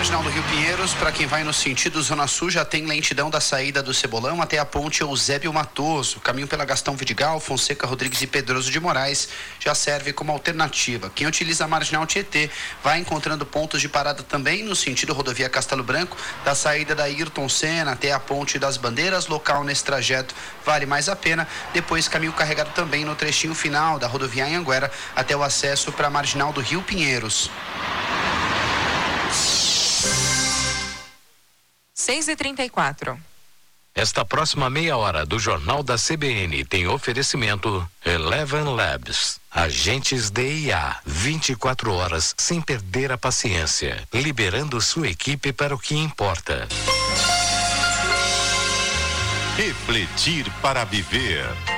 marginal do Rio Pinheiros, para quem vai no sentido Zona Sul, já tem lentidão da saída do Cebolão até a ponte Eusébio Matoso. Caminho pela Gastão Vidigal, Fonseca Rodrigues e Pedroso de Moraes já serve como alternativa. Quem utiliza a marginal Tietê vai encontrando pontos de parada também no sentido rodovia Castelo Branco, da saída da Ayrton Senna até a ponte das Bandeiras. Local nesse trajeto vale mais a pena. Depois caminho carregado também no trechinho final da rodovia Anhanguera até o acesso para a marginal do Rio Pinheiros. 6h34. Esta próxima meia hora do Jornal da CBN tem oferecimento Eleven Labs. Agentes DIA, 24 horas sem perder a paciência, liberando sua equipe para o que importa. Refletir para viver.